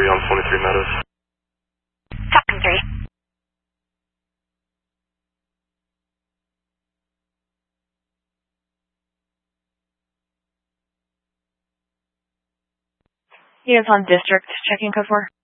3 on 23 Meadows. Falcon 3. Units on district, checking code 4.